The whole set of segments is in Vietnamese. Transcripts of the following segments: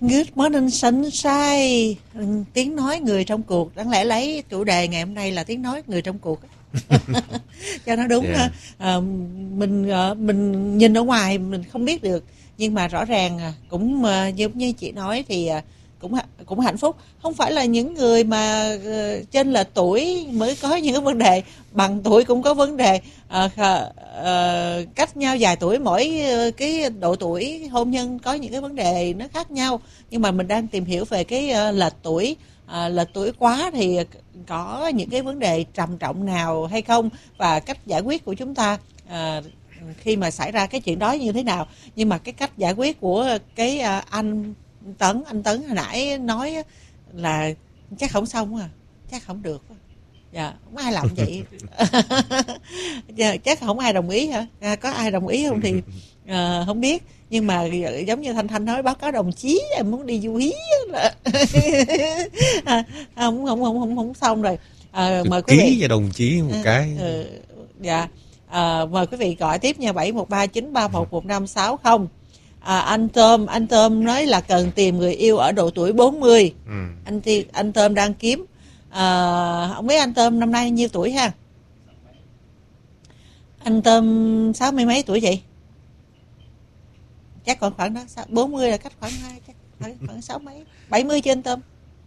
Good morning sunshine. Tiếng nói người trong cuộc. Đáng lẽ lấy chủ đề ngày hôm nay là tiếng nói người trong cuộc. Cho nó đúng. Mình nhìn ở ngoài mình không biết được, nhưng mà rõ ràng cũng giống như chị nói thì cũng hạnh phúc. Không phải là những người mà trên là tuổi mới có những cái vấn đề, bằng tuổi cũng có vấn đề, cách nhau vài tuổi, mỗi cái độ tuổi hôn nhân có những cái vấn đề nó khác nhau. Nhưng mà mình đang tìm hiểu về cái lệch tuổi. Lệch tuổi quá thì có những cái vấn đề trầm trọng nào hay không, và cách giải quyết của chúng ta khi mà xảy ra cái chuyện đó như thế nào. Nhưng mà cái cách giải quyết của cái anh Tấn hồi nãy nói là chắc không xong chắc không được. Dạ, không ai làm vậy. Chắc không ai đồng ý hả? Có ai đồng ý không thì không biết. Nhưng mà giống như Thanh nói, báo cáo đồng chí em muốn đi du hí không xong rồi. Mời quý vị và đồng chí một cái. Dạ. Mời quý vị gọi tiếp nha, 71393111560. Anh Tôm nói là cần tìm người yêu ở độ tuổi 40. Anh Tôm đang kiếm. Không biết anh Tôm năm nay nhiêu tuổi ha? Anh Tôm 60 mấy tuổi vậy? Chắc còn khoảng đó, 40 là cách khoảng 2, chắc khoảng 6 mấy, 70 chưa anh Tôm?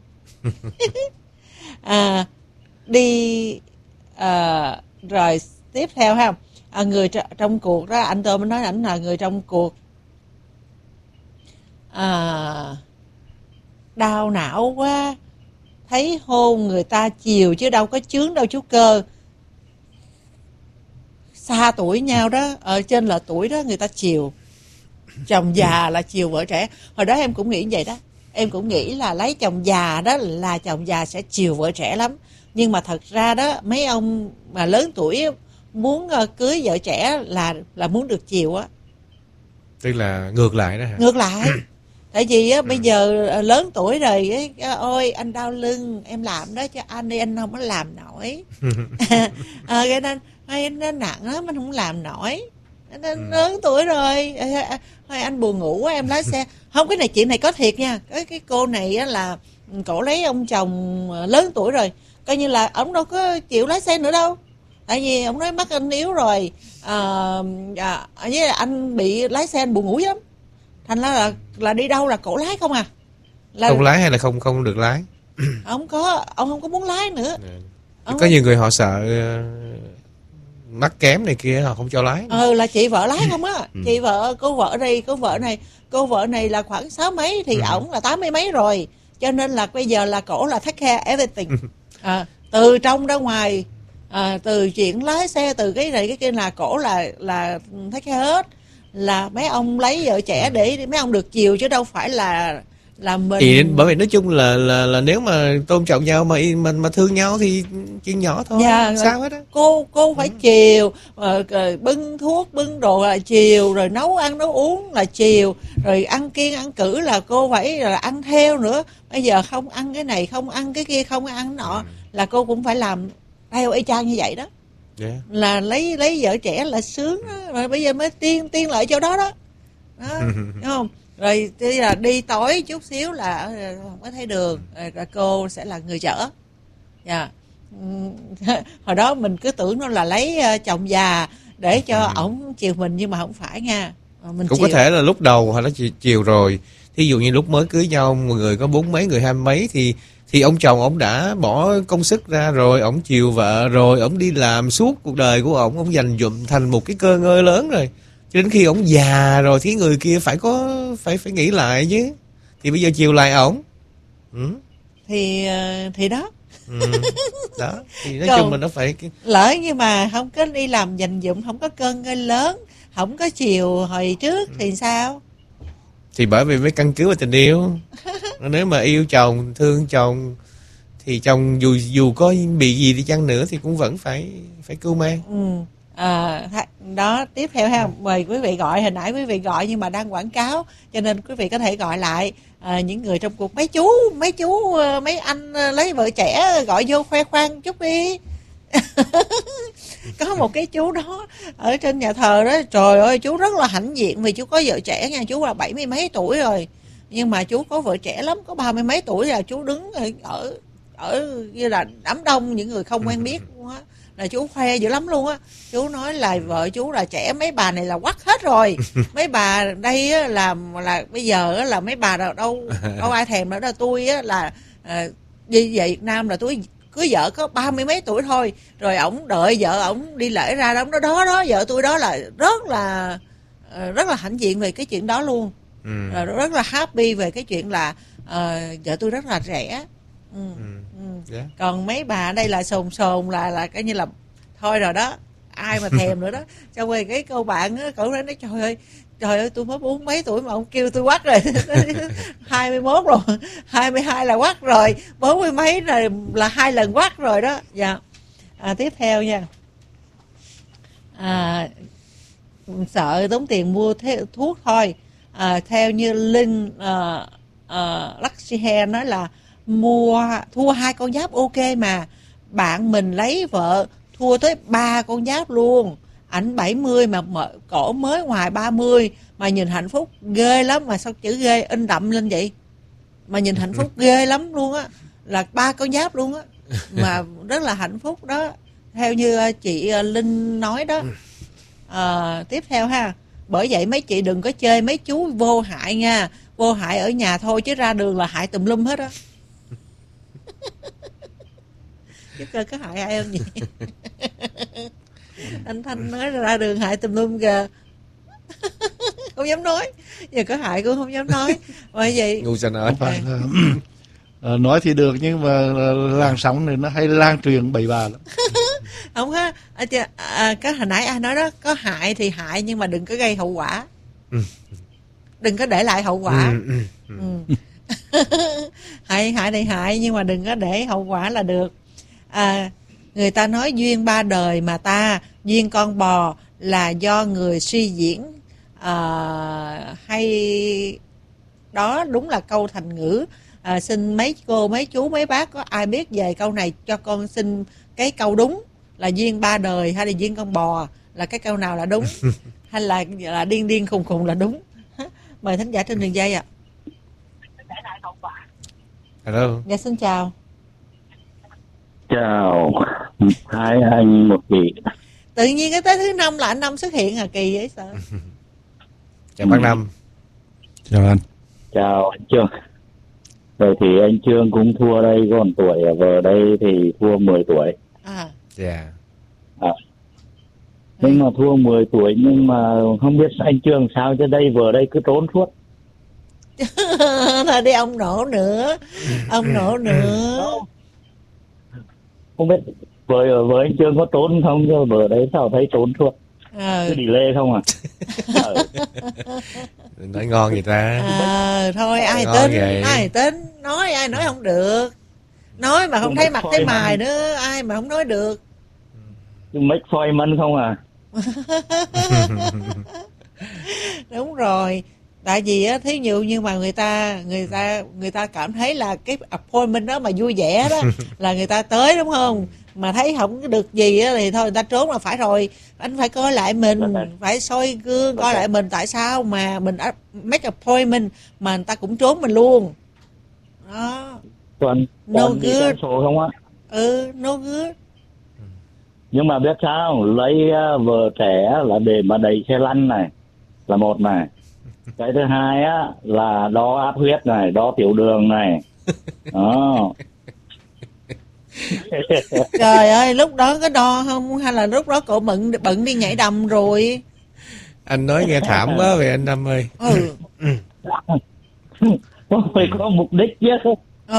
Rồi tiếp theo ha. Người trong cuộc đó, anh Tôm nói ảnh là người trong cuộc. Đau não quá, thấy hôn người ta chiều chứ đâu có chướng đâu chú Cơ. Xa tuổi nhau đó, ở trên là tuổi đó người ta chiều. Chồng già là chiều vợ trẻ. Hồi đó em cũng nghĩ vậy đó. Em cũng nghĩ là lấy chồng già đó là chồng già sẽ chiều vợ trẻ lắm. Nhưng mà thật ra đó, mấy ông mà lớn tuổi muốn cưới vợ trẻ là muốn được chiều á. Tức là ngược lại đó hả? Ngược lại. Tại vì á, bây giờ lớn tuổi rồi ấy, ôi anh đau lưng em làm đó cho anh đi, anh không có làm nổi. Cái nên nó nặng đó, mình không làm nổi. Lớn tuổi rồi, thôi anh buồn ngủ quá em lái xe. Không, cái này chuyện này có thiệt nha. Cái cô này á là cổ lấy ông chồng lớn tuổi rồi, coi như là ông đâu có chịu lái xe nữa đâu. Tại vì ông nói mắt anh yếu rồi, với anh bị lái xe anh buồn ngủ lắm. Thành ra là đi đâu là cổ lái không à. Không lái hay là không được lái? Ông không có muốn lái nữa. Có nhiều người họ sợ mắt kém này kia, họ không cho lái. Là chị vợ lái không á. Chị vợ, cô vợ này là khoảng 6 mấy thì ổng là 80 mấy rồi. Cho nên là bây giờ là cổ là take care everything. Từ trong ra ngoài, từ chuyện lái xe, từ cái này cái kia là cổ là take care hết. Là mấy ông lấy vợ trẻ để mấy ông được chiều chứ đâu phải là mình. Thì bởi vì nói chung là nếu mà tôn trọng nhau mà thương nhau thì chuyện nhỏ thôi. Dạ, sao hết á. Cô phải chiều, bưng thuốc bưng đồ là chiều, rồi nấu ăn nấu uống là chiều, rồi ăn kiêng ăn cử là cô phải là ăn theo nữa. Bây giờ không ăn cái này, không ăn cái kia, không ăn nọ là cô cũng phải làm theo y chang như vậy đó. Yeah. Là lấy vợ trẻ là sướng đó. Rồi bây giờ mới tiên lại chỗ đó đó, đúng không? Rồi là đi tối chút xíu là không có thấy đường, rồi cô sẽ là người chở. Dạ. Hồi đó mình cứ tưởng nó là lấy chồng già để cho ổng chiều mình, nhưng mà không phải nha. Mình cũng chiều. Có thể là lúc đầu hoặc là chiều rồi. Thí dụ như lúc mới cưới nhau, một người có 40 mấy, người 20 mấy thì ông chồng ông đã bỏ công sức ra rồi, ông chiều vợ rồi, ông đi làm suốt cuộc đời của ông dành dụm thành một cái cơ ngơi lớn rồi. Cho đến khi ông già rồi thì người kia phải nghĩ lại chứ. Thì bây giờ chiều lại ổng. Thì đó. Đó, thì nói chung là nó phải lỡ nhưng mà không có đi làm dành dụm, không có cơn ngơi lớn, không có chiều hồi trước thì sao? Thì bởi vì mới căn cứ vào tình yêu. Nếu mà yêu chồng, thương chồng thì chồng dù có bị gì đi chăng nữa thì cũng vẫn phải cưu mang. Đó, tiếp theo ha, mời quý vị gọi. Hồi nãy quý vị gọi nhưng mà đang quảng cáo, cho nên quý vị có thể gọi lại. Những người trong cuộc, mấy chú mấy anh lấy vợ trẻ gọi vô khoe khoang chút đi. Có một cái chú đó ở trên nhà thờ đó, trời ơi chú rất là hãnh diện vì chú có vợ trẻ nha. Chú là 70 mấy tuổi rồi, Nhưng mà chú có vợ trẻ lắm, có 30 mấy tuổi là chú đứng ở như là đám đông những người không quen biết luôn á, là chú khoe dữ lắm luôn á. Chú nói là vợ chú là trẻ, mấy bà này là quắc hết rồi. Mấy bà đây á, là bây giờ á, là mấy bà đâu ai thèm nữa đâu. Tôi á, là đi về Việt Nam là tôi cưới vợ có 30 mấy tuổi thôi, rồi ổng đợi vợ ổng đi lễ ra đó, đó vợ tôi đó là rất là hãnh diện về cái chuyện đó luôn. Rất là happy về cái chuyện là vợ tôi rất là trẻ. Yeah. Còn mấy bà ở đây là sồn là coi như là thôi rồi đó, ai mà thèm nữa đó. Xong rồi cái cô bạn á, cậu nói trời ơi tôi mới 40 mấy tuổi mà ông kêu tôi quắc rồi. 21 rồi, 22 là quắc rồi, 40 mấy là 2 lần quắc rồi đó. Dạ. Tiếp theo nha. Sợ tốn tiền mua thuốc thôi. Theo như Linh Luxy nói là thua 2 con giáp ok mà. Bạn mình lấy vợ thua tới 3 con giáp luôn. Ảnh 70 mà cổ mới ngoài 30 mà nhìn hạnh phúc ghê lắm. Mà sao chữ ghê in đậm lên vậy? Mà nhìn hạnh phúc ghê lắm luôn á. Là 3 con giáp luôn á. Mà rất là hạnh phúc đó. Theo như chị Linh nói đó. Tiếp theo ha. Bởi vậy mấy chị đừng có chơi mấy chú vô hại nha. Vô hại ở nhà thôi chứ ra đường là hại tùm lum hết á. Chứ coi có hại ai không vậy? Anh Thanh nói ra đường hại tùm lum kìa. Không dám nói. Giờ có hại cũng không dám nói. Bởi vậy ngu sao nói. Nói thì được nhưng mà làn sóng này nó hay lan truyền bậy bạ lắm. Không có cái hồi nãy ai nói đó, có hại thì hại nhưng mà đừng có gây hậu quả. Đừng có để lại hậu quả. Hại thì hại nhưng mà đừng có để hậu quả là được. Người ta nói duyên 3 đời mà ta, duyên con bò là do người suy diễn. Hay đó đúng là câu thành ngữ. Xin mấy cô, mấy chú, mấy bác có ai biết về câu này cho con xin cái câu đúng là duyên 3 đời hay là duyên con bò, là cái câu nào là đúng hay là điên khùng là đúng. Mời thính giả trên đường dây ạ. Hello. Dạ xin chào. Chào hai anh một vị. Tự nhiên cái tới thứ 5 là anh Năm xuất hiện kỳ vậy sợ. Chào bác Năm. Chào anh. Chào anh Trương. Rồi thì anh Trương cũng thua đây, còn tuổi ở đây thì thua 10 tuổi. Dạ. Nhưng mà thua 10 tuổi nhưng mà không biết anh Trương sao cho đây vừa đây cứ trốn suốt. Thôi đi ông nổ nữa. Ông nổ nữa. Không biết với anh Trương có trốn không chứ vừa đấy sao thấy trốn suốt. Cứ đi lê không à. Nói ngon người ta. Thôi ai tính nói ai nói không được. Nói mà không thấy mặt thấy mày nữa, ai mà không nói được. Make appointment không à. Đúng rồi. Tại vì á, thí dụ như mà người ta cảm thấy là cái appointment đó mà vui vẻ đó là người ta tới đúng không? Mà thấy không được gì á thì thôi người ta trốn là phải rồi. Anh phải coi lại mình, phải soi gương coi lại mình, tại sao mà mình make appointment mà người ta cũng trốn mình luôn. Đó. No good. Không á? No good. Nhưng mà biết sao, lấy vợ trẻ là để mà đẩy xe lăn này là một này. Cái thứ hai á là đo áp huyết này, đo tiểu đường này. Đó. Trời ơi, lúc đó có đo không hay là lúc đó cậu bận đi nhảy đầm rồi? Anh nói nghe thảm quá vậy anh Năm ơi. Phải có mục đích chứ.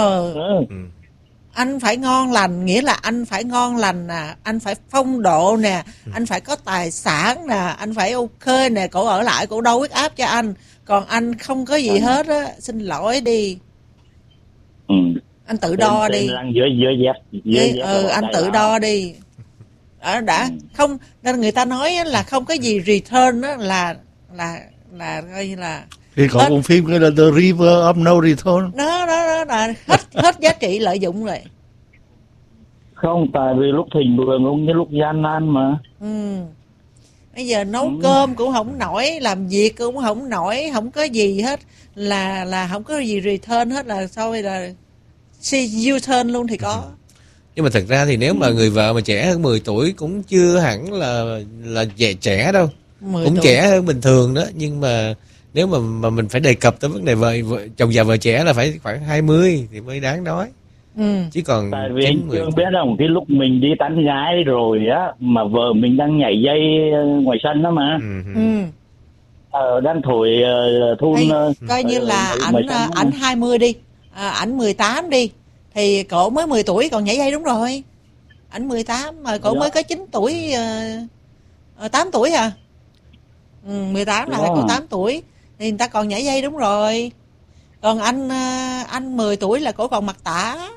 Anh phải ngon lành, nghĩa là anh phải ngon lành nè, anh phải phong độ nè, anh phải có tài sản nè, anh phải ok nè, cổ ở lại cổ đo huyết áp cho anh. Còn anh không có gì hết á, xin lỗi đi. Anh tự đo đi. Anh tự đo đi. Đã không, nên người ta nói là không có gì return á, là coi như là thì có một phim gọi là The River of No Return. Đó là hết giá trị lợi dụng rồi. Không, tại vì lúc thịnh vượng cũng như lúc gian nan mà. Bây giờ nấu cơm cũng không nổi, làm việc cũng không nổi, không có gì hết, là không có gì return hết, là sau là U-turn luôn thì có. Nhưng mà thật ra thì nếu mà người vợ mà trẻ hơn 10 tuổi cũng chưa hẳn là trẻ đâu, cũng tuổi. trẻ hơn bình thường đó. Nhưng mà nếu mà mình phải đề cập tới vấn đề vợ chồng già vợ trẻ là phải khoảng 20 thì mới đáng nói. Chứ còn tại vì anh Trương biết không, cái lúc mình đi tán gái rồi á, mà vợ mình đang nhảy dây ngoài sân đó mà, đang thổi thun, coi như là ảnh 20 đi, ảnh 18 đi, thì cổ mới 10 tuổi còn nhảy dây, đúng rồi. Ảnh 18 mà cổ mới có 9 tuổi, 8 tuổi à. 18 là cổ 8 tuổi thì người ta còn nhảy dây, đúng rồi. Còn anh 10 tuổi là cổ còn mặc tã.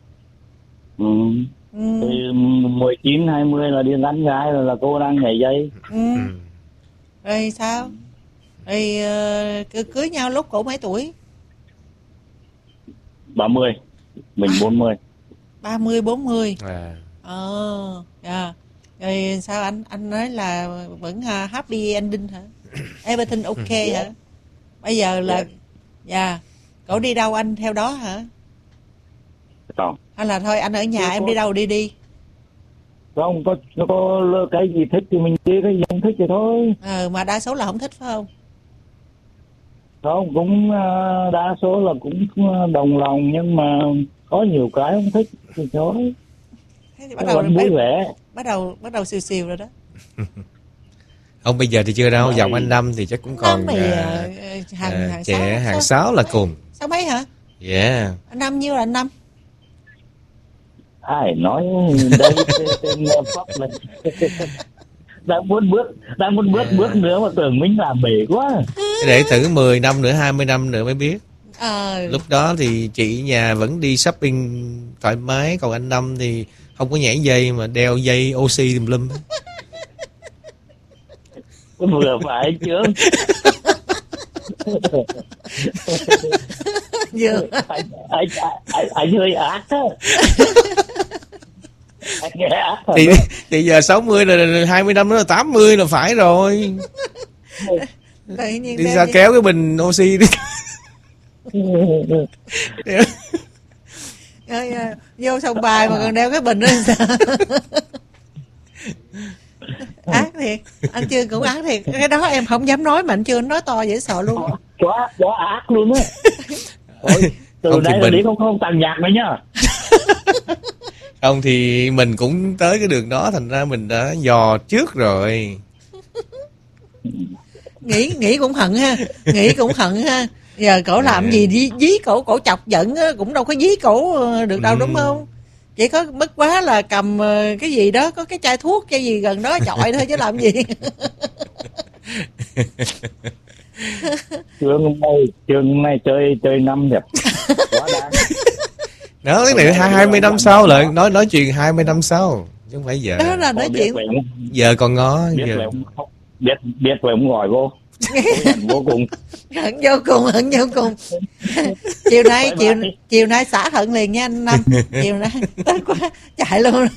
Thì 19, 20 là đi tán gái rồi là cô đang nhảy dây. Rồi sao? Rồi cưới nhau lúc cổ mấy tuổi? 30, mình 40. 30, 40. À. Rồi sao anh nói là vẫn happy ending hả? Everything ok hả? Bây giờ là cổ đi đâu anh theo đó hả? Không. Hay là thôi anh ở nhà, em đi đâu đi? Không, có cái gì thích thì mình đi, cái gì không thích thì thôi. Mà đa số là không thích phải không? Không, cũng đa số là cũng đồng lòng, nhưng mà có nhiều cái không thích thì thôi. Thế thì bắt đầu vui vẻ. Bắt đầu xìu rồi đó. Không, bây giờ thì chưa đâu, giọng anh Năm thì chắc cũng còn hàng trẻ, hàng 6 là cùng. 6 mấy hả? Yeah. Anh Năm nhiêu là anh Năm? Ai nói đây tên pháp này. đang muốn bước nữa mà tưởng mình làm bể quá. Để thử 10 năm nữa, 20 năm nữa mới biết. Lúc đó thì chị nhà vẫn đi shopping thoải mái, còn anh Năm thì không có nhảy dây mà đeo dây oxy tùm lum. Vừa phải chứ. Anh hơi ác á. Thì giờ 60 là 20 năm nữa là 80 là phải rồi. Đi ra kéo cái bình oxy đi. Vô sông bài mà còn đeo cái bình đó sao? Ác thiệt. Anh Trương cũng ác thiệt. Cái đó em không dám nói, mà anh Trương nói to dễ sợ luôn. Quá ác luôn á. Từ đây là đi không tàn nhạc nữa nhá. Không thì mình cũng tới cái đường đó, thành ra mình đã dò trước rồi. Nghĩ cũng hận ha. Giờ cổ làm gì dí cổ chọc giận á, cũng đâu có dí cổ được đâu, đúng không? Chỉ có mất quá là cầm cái gì đó, có cái chai thuốc cái gì gần đó chọi thôi chứ làm gì. Chương này chơi năm đẹp. Quá đáng. Đó, cái này 20 năm sau lại nói chuyện 20 năm sau, chứ không phải giờ. Đó là nói chuyện. Giờ còn ngó. Biết về ông gọi vô. Hận vô cùng. Chiều nay xả hận liền nha anh Năm. Chiều nay tức quá chạy luôn.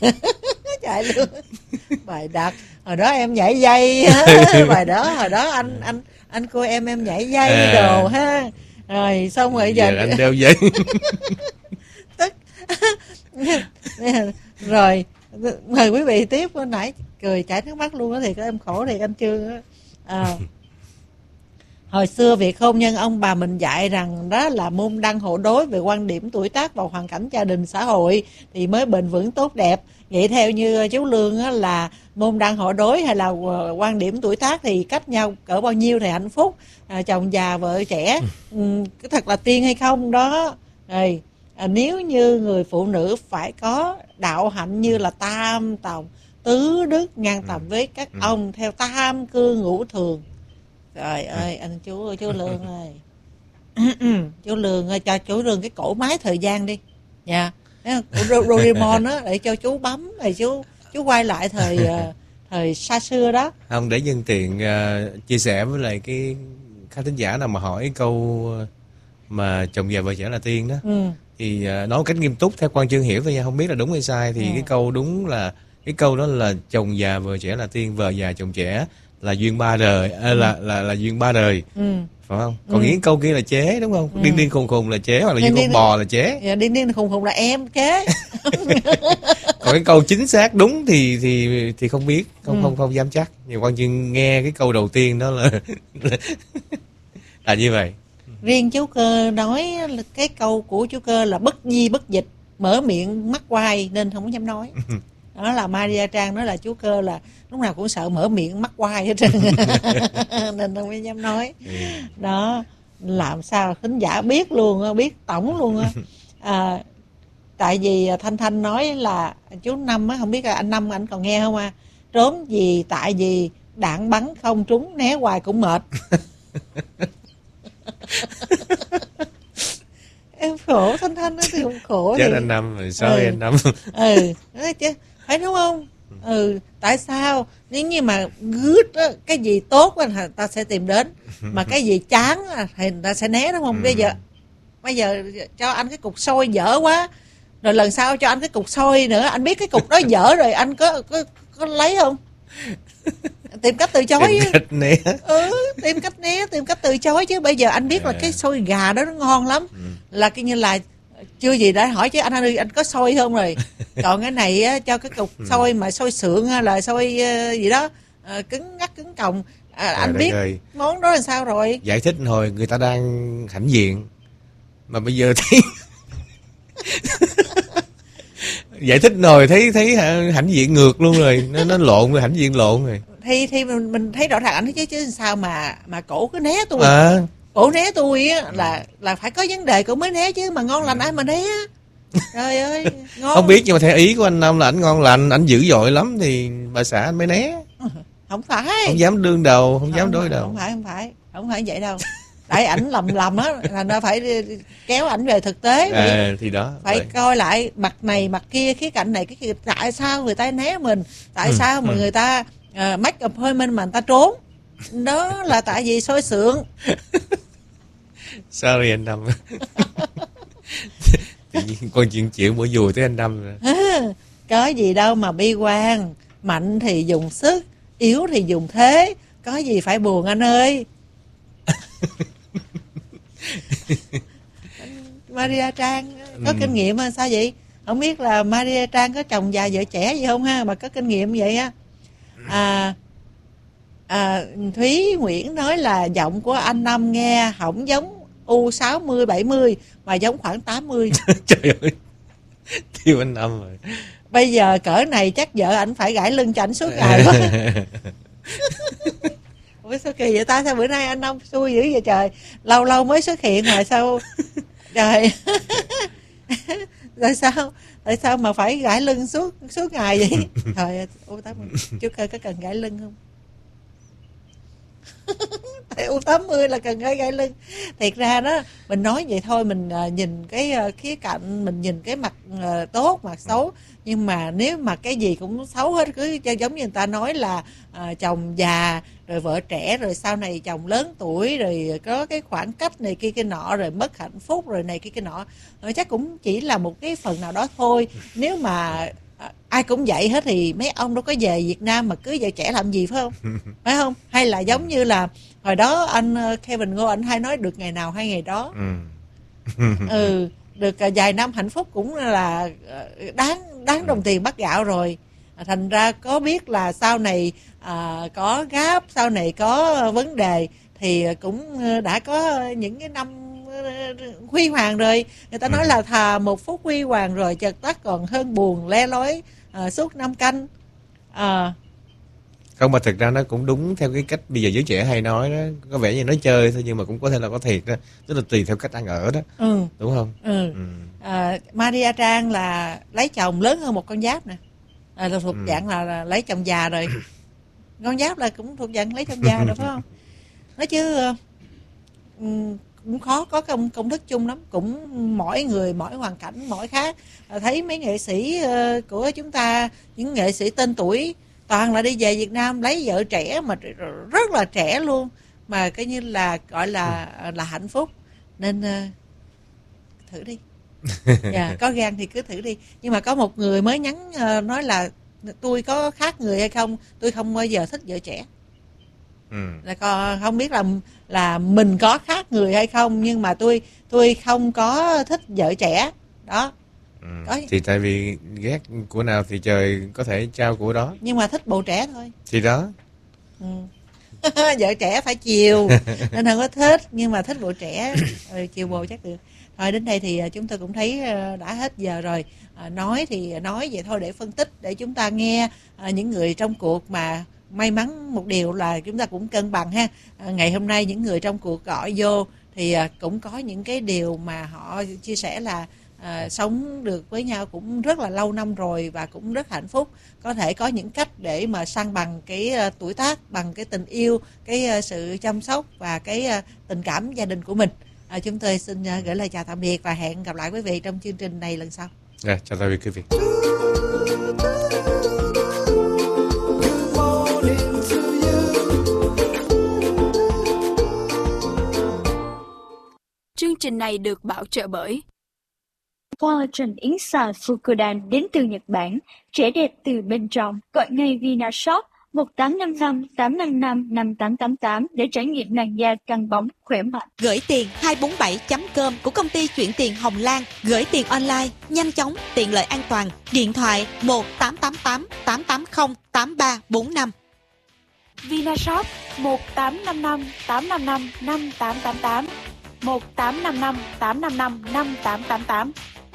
Bài đặt hồi đó em nhảy dây bài đó hồi đó anh cô em nhảy dây đồ ha, rồi xong rồi giờ anh đeo dây. tức. Rồi mời quý vị tiếp. Hồi nãy cười chảy nước mắt luôn á, thì em khổ thiệt anh Trương á. Hồi xưa việc hôn nhân ông bà mình dạy rằng đó là môn đăng hộ đối về quan điểm tuổi tác và hoàn cảnh gia đình xã hội thì mới bền vững tốt đẹp. Vậy theo như chú Lương á, là môn đăng hộ đối hay là quan điểm tuổi tác thì cách nhau cỡ bao nhiêu thì hạnh phúc, chồng già vợ trẻ, thật là tiên hay không đó. Rồi nếu như người phụ nữ phải có đạo hạnh như là tam tòng tứ đức ngang tầm với các ông theo tam cương ngũ thường. Trời ơi anh chú Lương ơi. Chú Lương ơi, cho chú Lương cái cổ máy thời gian đi nha. Doraemon á, để cho chú bấm rồi chú quay lại thời xa xưa đó. Không, để nhân tiện chia sẻ với lại cái khán thính giả nào mà hỏi câu mà chồng già vợ trẻ là tiên đó, thì nói một cách nghiêm túc theo Quang Chương hiểu thôi nha, không biết là đúng hay sai. Thì cái câu đúng là cái câu đó là chồng già vợ trẻ là tiên, vợ già chồng trẻ là duyên ba đời, là duyên ba đời, phải không? Còn những câu kia là chế, đúng không? Điên điên khùng khùng là chế, hoặc là như con bò là chế. Dạ, điên điên khùng khùng là em chế. Còn cái câu chính xác đúng thì không biết, không dám chắc. Nhưng quan Chương nghe cái câu đầu tiên đó là như vậy. Riêng chú Cơ nói cái câu của chú Cơ là bất di bất dịch, mở miệng mắc quai nên không dám nói. Đó là Maria Trang nói là chú Cơ là lúc nào cũng sợ mở miệng mắc quai hết trơn. Nên không dám nói. Đó, làm sao thính giả biết luôn, biết tổng luôn á. Tại vì Thanh Thanh nói là chú Năm á, không biết là anh Năm anh còn nghe không à? Trốn gì tại vì đạn bắn không trúng, né hoài cũng mệt. Em khổ, Thanh Thanh đó thì không khổ. Chết thì... anh Năm rồi, sorry anh Năm. Nói chứ phải đúng không? Tại sao nếu như mà good á, cái gì tốt á, người ta sẽ tìm đến, mà cái gì chán á, thì người ta sẽ né, đúng không? Bây giờ cho anh cái cục xôi dở quá, rồi lần sau cho anh cái cục xôi nữa, anh biết cái cục đó dở rồi anh có lấy không? Tìm cách từ chối. Tìm cách né. Tìm cách né, tìm cách từ chối chứ. Bây giờ anh biết là cái xôi gà đó nó ngon lắm, là coi như là chưa gì đã hỏi chứ anh ơi anh có xôi không rồi. Còn cái này á, cho cái cục xôi mà xôi sượng hay là xôi gì đó cứng ngắc cứng còng, anh biết món đó là sao rồi. Giải thích hồi người ta đang hãnh diện mà bây giờ thấy giải thích rồi thấy hãnh diện ngược luôn rồi, nó lộn rồi, hãnh diện lộn rồi. Thì mình thấy rõ ràng anh thấy chứ sao mà cổ cứ né tôi. Cổ né tôi á là phải có vấn đề cổ mới né chứ, mà ngon lành ai mà né. Trời ơi, ngon. Không biết nhưng mà theo ý của anh Năm là ảnh ngon lành, ảnh dữ dội lắm thì bà xã anh mới né. Không phải. Không dám đương đầu, không dám đối đầu. Không phải vậy đâu. Tại ảnh lầm á, thành ra phải kéo ảnh về thực tế. Thì đó. Phải vậy. coi lại mặt này mặt kia, khía cạnh này cái kia, tại sao người ta né mình, tại sao mà người ta make appointment mà người ta trốn. Đó là tại vì xôi sượng. Sorry anh Năm. Tự nhiên con chuyện chịu mỗi vùi tới anh Năm rồi. Có gì đâu mà bi quan, mạnh thì dùng sức, yếu thì dùng thế, có gì phải buồn anh ơi. Maria Trang có kinh nghiệm hay sao vậy? Không biết là Maria Trang có chồng già vợ trẻ gì không ha, mà có kinh nghiệm vậy á. Thúy Nguyễn nói là giọng của anh Năm nghe không giống U60 70 mà giống khoảng 80. Trời ơi, thiếu anh Năm rồi. Bây giờ cỡ này chắc vợ ảnh phải gãi lưng cho ảnh suốt ngày quá. Ủa sao kỳ vậy ta, sao bữa nay anh Năm xui dữ vậy trời, lâu lâu mới xuất hiện mà sao trời. Tại sao mà phải gãi lưng suốt ngày vậy? Trời, chú Cơ có cần gãi lưng không? Tại U80 là cần gãi lưng. Thiệt ra đó mình nói vậy thôi, mình nhìn cái khía cạnh, mình nhìn cái mặt tốt mặt xấu, nhưng mà nếu mà cái gì cũng xấu hết, cứ giống như người ta nói là chồng già rồi vợ trẻ rồi sau này chồng lớn tuổi rồi có cái khoảng cách này kia cái nọ rồi mất hạnh phúc rồi này kia cái nọ, chắc cũng chỉ là một cái phần nào đó thôi. Nếu mà ai cũng vậy hết thì mấy ông đâu có về Việt Nam mà cưới vợ trẻ làm gì, phải không? Phải không? Hay là giống như là hồi đó anh Kevin Ngô anh hay nói được ngày nào hay ngày đó. Được vài năm hạnh phúc cũng là đáng đồng tiền bát gạo rồi. Thành ra có biết là sau này có gáp, sau này có vấn đề thì cũng đã có những cái năm huy hoàng rồi. Người ta nói là thà một phút huy hoàng rồi chợt tắt còn hơn buồn le lói suốt 5 canh. Không, mà thực ra nó cũng đúng theo cái cách bây giờ giới trẻ hay nói đó, có vẻ như nói chơi thôi nhưng mà cũng có thể là có thiệt đó, tức là tùy theo cách ăn ở đó. Đúng không? Maria Trang là lấy chồng lớn hơn một con giáp nè, là thuộc dạng là lấy chồng già rồi. Con giáp là cũng thuộc dạng lấy chồng già rồi, phải không? Nói chứ cũng khó có công thức chung lắm, cũng mỗi người mỗi hoàn cảnh mỗi khác. Thấy mấy nghệ sĩ của chúng ta, những nghệ sĩ tên tuổi toàn là đi về Việt Nam lấy vợ trẻ mà rất là trẻ luôn, mà coi như là gọi là hạnh phúc. Nên thử đi. Có gan thì cứ thử đi. Nhưng mà có một người mới nhắn nói là tôi có khác người hay không, tôi không bao giờ thích vợ trẻ. Là không biết là mình có khác người hay không, nhưng mà tôi không có thích vợ trẻ đó. Thì tại vì ghét của nào thì trời có thể trao của đó. Nhưng mà thích bồ trẻ thôi. Thì đó. Vợ trẻ phải chiều nên không có thích, nhưng mà thích bộ trẻ chiều bồ chắc được. Thôi đến đây thì chúng tôi cũng thấy đã hết giờ rồi. Nói thì nói vậy thôi để phân tích, để chúng ta nghe những người trong cuộc, mà may mắn một điều là chúng ta cũng cân bằng ha. Ngày hôm nay những người trong cuộc gọi vô thì cũng có những cái điều mà họ chia sẻ là sống được với nhau cũng rất là lâu năm rồi và cũng rất hạnh phúc, có thể có những cách để mà san bằng cái tuổi tác bằng cái tình yêu, cái sự chăm sóc và cái tình cảm gia đình của mình. Chúng tôi xin gửi lời chào tạm biệt và hẹn gặp lại quý vị trong chương trình này lần sau. Chào tạm biệt quý vị. Chương trình này được bảo trợ bởi Collagen yến xào Fukudan đến từ Nhật Bản, trẻ đẹp từ bên trong. Gọi ngay Vinashop 1855 855 5888 để trải nghiệm làn da căng bóng khỏe mạnh. Gửi tiền 247.com của công ty chuyển tiền Hồng Lan. Gửi tiền online nhanh chóng, tiện lợi, an toàn. Điện thoại 1888 880 8345. Vinashop 1855 855 5888 1855 855 5888.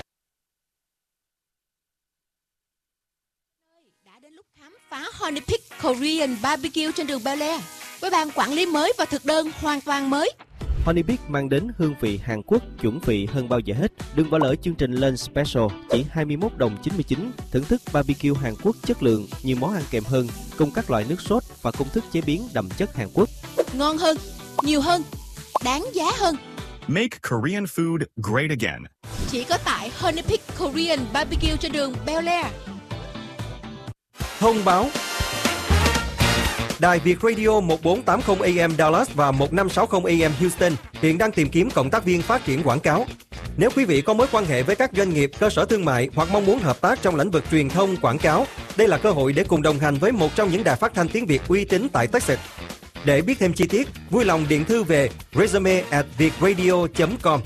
Đã đến lúc khám phá Honey Peak Korean Barbecue trên đường Bel Air với ban quản lý mới và thực đơn hoàn toàn mới. Honey Peak mang đến hương vị Hàn Quốc chuẩn vị hơn bao giờ hết. Đừng bỏ lỡ chương trình Lunch Special chỉ 21 đồng 99. Thưởng thức barbecue Hàn Quốc chất lượng, nhiều món ăn kèm hơn, cùng các loại nước sốt và công thức chế biến đậm chất Hàn Quốc. Ngon hơn, nhiều hơn, đáng giá hơn. Make Korean food great again. Chỉ có tại Honey Peak Korean Barbecue trên đường Bel Air. Thông báo: Đài Việt Radio 1480 AM Dallas và 1560 AM Houston hiện đang tìm kiếm cộng tác viên phát triển quảng cáo. Nếu quý vị có mối quan hệ với các doanh nghiệp, cơ sở thương mại hoặc mong muốn hợp tác trong lĩnh vực truyền thông quảng cáo, đây là cơ hội để cùng đồng hành với một trong những đài phát thanh tiếng Việt uy tín tại Texas. Để biết thêm chi tiết, vui lòng điện thư về resume@vietradio.com.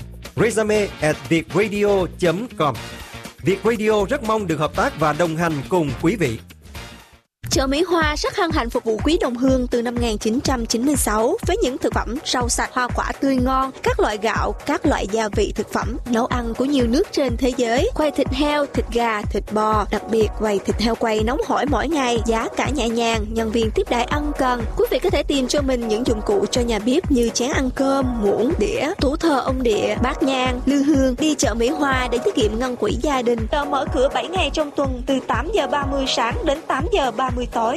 resume@vietradio.com. Việt Radio rất mong được hợp tác và đồng hành cùng quý vị. Chợ Mỹ Hoa rất hân hạnh phục vụ quý đồng hương từ năm 1996 với những thực phẩm rau sạch, hoa quả tươi ngon, các loại gạo, các loại gia vị thực phẩm, nấu ăn của nhiều nước trên thế giới, quầy thịt heo, thịt gà, thịt bò, đặc biệt quầy thịt heo quay nóng hổi mỗi ngày, giá cả nhẹ nhàng, nhân viên tiếp đãi ân cần. Quý vị có thể tìm cho mình những dụng cụ cho nhà bếp như chén ăn cơm, muỗng, đĩa, tủ thờ ông địa, bát nhang, lư hương. Đi chợ Mỹ Hoa để tiết kiệm ngân quỹ gia đình. Chợ mở cửa 7 ngày trong tuần từ 8 giờ 30 sáng đến 8 giờ 30 tối.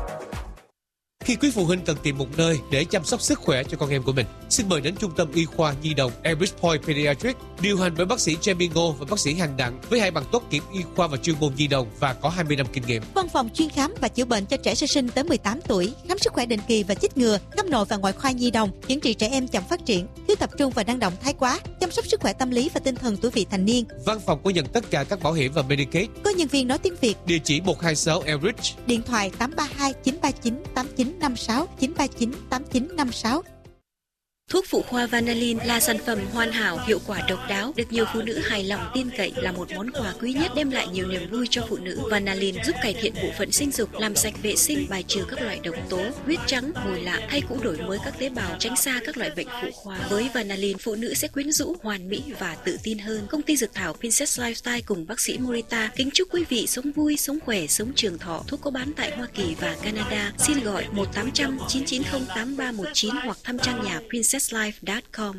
Khi quý phụ huynh cần tìm một nơi để chăm sóc sức khỏe cho con em của mình, xin mời đến Trung tâm Y khoa Nhi đồng Elbridge Point Pediatrics, điều hành bởi bác sĩ Jamie Ngô và bác sĩ Hằng Đặng với 2 bằng tốt nghiệp y khoa và chuyên môn nhi đồng và có 20 năm kinh nghiệm. Văn phòng chuyên khám và chữa bệnh cho trẻ sơ sinh tới 18 tuổi, khám sức khỏe định kỳ và chích ngừa, khám nội và ngoại khoa nhi đồng, chẩn trị trẻ em chậm phát triển, thiếu tập trung và năng động thái quá, chăm sóc sức khỏe tâm lý và tinh thần tuổi vị thành niên. Văn phòng có nhận tất cả các bảo hiểm và Medicaid. Có nhân viên nói tiếng Việt. Địa chỉ 126 Elbridge. Điện thoại 832 939 8956 939 8956. Thuốc phụ khoa Vanalin là sản phẩm hoàn hảo, hiệu quả độc đáo, được nhiều phụ nữ hài lòng tin cậy, là một món quà quý nhất đem lại nhiều niềm vui cho phụ nữ. Vanalin giúp cải thiện bộ phận sinh dục, làm sạch vệ sinh, bài trừ các loại độc tố, huyết trắng, mùi lạ, thay cũ đổi mới các tế bào, tránh xa các loại bệnh phụ khoa. Với Vanalin, phụ nữ sẽ quyến rũ, hoàn mỹ và tự tin hơn. Công ty dược thảo Princess Lifestyle cùng bác sĩ Morita kính chúc quý vị sống vui, sống khỏe, sống trường thọ. Thuốc có bán tại Hoa Kỳ và Canada. Xin gọi 1-800-990-8319 hoặc thăm trang nhà princesslife.com.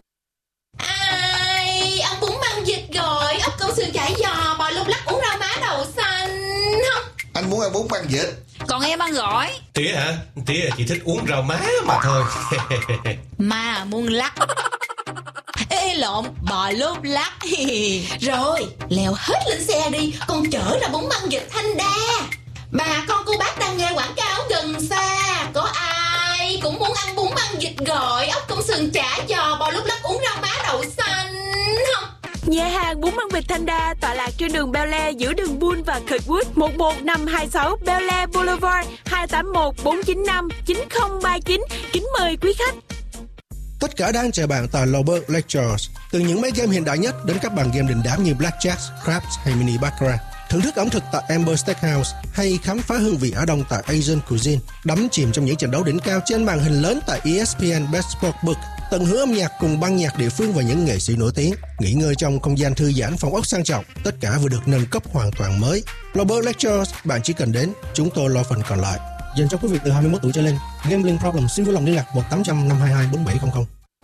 Ai ăn bún băng vịt rồi, ốc câu sườn chả giò, bò lúc lắc, uống rau má đậu xanh không? Anh muốn ăn bún băng vịt. Còn em ăn gỏi. Tía hả? Tía chỉ thích uống rau má mà thôi. Mà muốn lắc. Ê lộn, bò lúc lắc. Rồi, leo hết lên xe đi, con chở ra bún băng vịt Thanh Đa. Bà con cô bác đang nghe quảng cáo gần xa, có ai cũng muốn ăn bún băng vịt gỏi, ốc công sườn chả giò, bò lúc lắc, uống rau má đậu xanh không? Nhà hàng bún băng vịt Thanh Đa tọa lạc trên đường Bel Air giữa đường Bull và Kirkwood, 11526 Bel Air Boulevard, 281 495 9039. Kính mời quý khách. Tất cả đang chờ bạn tại Lowberg Lectures. Từ những máy game hiện đại nhất đến các bàn game đình đám như Blackjack, Craps hay Mini Baccarat. Thưởng thức ẩm thực tại Amber Steakhouse hay khám phá hương vị Á Đông tại Asian Cuisine. Đắm chìm trong những trận đấu đỉnh cao trên màn hình lớn tại ESPN Best Sportsbook. Tận hưởng âm nhạc cùng ban nhạc địa phương và những nghệ sĩ nổi tiếng. Nghỉ ngơi trong không gian thư giãn, phòng ốc sang trọng. Tất cả vừa được nâng cấp hoàn toàn mới. Lowberg Lectures, bạn chỉ cần đến, chúng tôi lo phần còn lại. Dành cho quý vị từ 21 tuổi trở lên. Gambling problem xin vui lòng liên lạc 1-800-522-4700.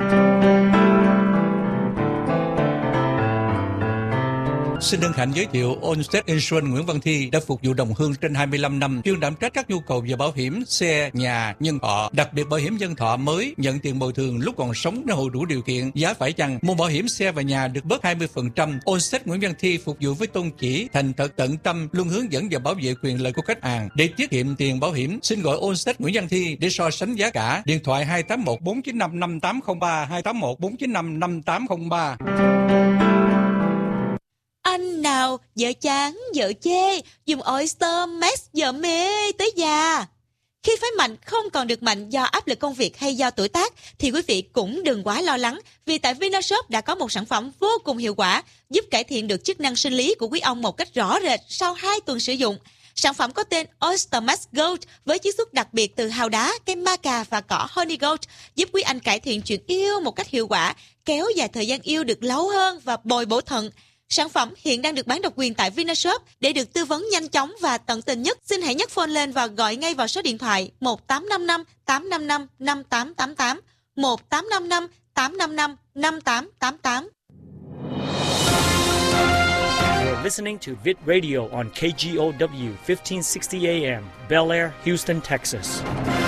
Xin hân hạnh giới thiệu Allstate Insurance Nguyễn Văn Thi đã phục vụ đồng hương trên 25 năm, chuyên đảm trách các nhu cầu về bảo hiểm xe, nhà, nhân thọ, đặc biệt bảo hiểm nhân thọ mới nhận tiền bồi thường lúc còn sống nếu hội đủ điều kiện, giá phải chăng. Mua bảo hiểm xe và nhà được bớt 20%. Allstate Nguyễn Văn Thi phục vụ với tôn chỉ thành thật tận tâm, luôn hướng dẫn và bảo vệ quyền lợi của khách hàng. Để tiết kiệm tiền bảo hiểm, xin gọi Allstate Nguyễn Văn Thi để so sánh giá cả. Điện thoại 281 495 5803 281 495 5803. Anh nào vợ chán, vợ chê, dùng Oyster Max vợ mê tới già. Khi phái mạnh không còn được mạnh do áp lực công việc hay do tuổi tác, thì quý vị cũng đừng quá lo lắng, vì tại Vinashop đã có một sản phẩm vô cùng hiệu quả, giúp cải thiện được chức năng sinh lý của quý ông một cách rõ rệt sau 2 tuần sử dụng. Sản phẩm có tên Oyster Max Gold với chiết xuất đặc biệt từ hào đá, cây maca và cỏ Honey Gold, giúp quý anh cải thiện chuyện yêu một cách hiệu quả, kéo dài thời gian yêu được lâu hơn và bồi bổ thận. Sản phẩm hiện đang được bán độc quyền tại Vinashop. Để được tư vấn nhanh chóng và tận tình nhất, xin hãy nhấc phone lên và gọi ngay vào số điện thoại 1855 855 5888 1855 855 5888. You're listening to Vid Radio on KGOW 1560 AM, Bel Air, Houston, Texas.